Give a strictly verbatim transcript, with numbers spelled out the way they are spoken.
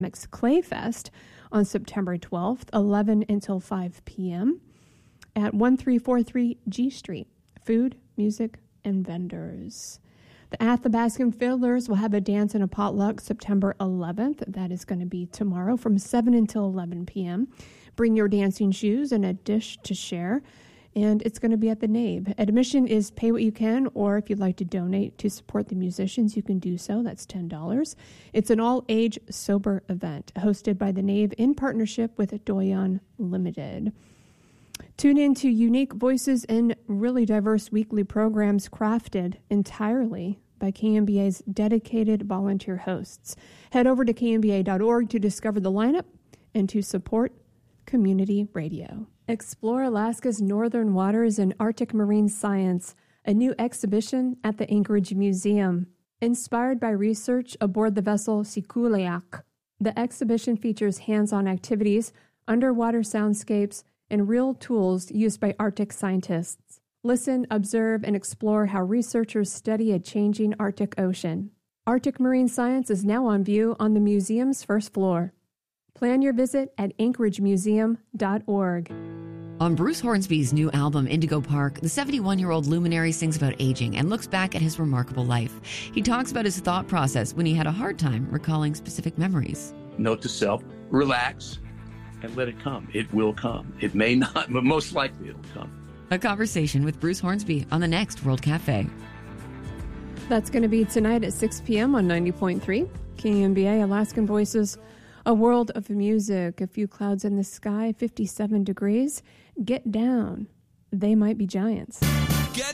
Mex Clay Fest on September twelfth, eleven until five p.m. at one three four three G Street. Food, music, and vendors. The Athabascan Fiddlers will have a dance and a potluck September eleventh. That is going to be tomorrow from seven until eleven p.m. Bring your dancing shoes and a dish to share. And it's going to be at the Nave. Admission is pay what you can, or if you'd like to donate to support the musicians, you can do so. That's ten dollars. It's an all-age sober event hosted by the Nave in partnership with Doyon Limited. Tune in to unique voices and really diverse weekly programs crafted entirely by K M B A's dedicated volunteer hosts. Head over to K M B A dot org to discover the lineup and to support community radio. Explore Alaska's northern waters and Arctic marine science, a new exhibition at the Anchorage Museum. Inspired by research aboard the vessel Sikuleak, the exhibition features hands-on activities, underwater soundscapes, and real tools used by Arctic scientists. Listen, observe, and explore how researchers study a changing Arctic Ocean. Arctic marine science is now on view on the museum's first floor. Plan your visit at Anchorage Museum dot org. On Bruce Hornsby's new album, Indigo Park, the seventy-one-year-old luminary sings about aging and looks back at his remarkable life. He talks about his thought process when he had a hard time recalling specific memories. Note to self, relax and let it come. It will come. It may not, but most likely it'll come. A conversation with Bruce Hornsby on the next World Cafe. That's going to be tonight at six p.m. on ninety point three. K M B A, Alaskan Voices, a world of music. A few clouds in the sky, fifty-seven degrees. Get down. They might be giants.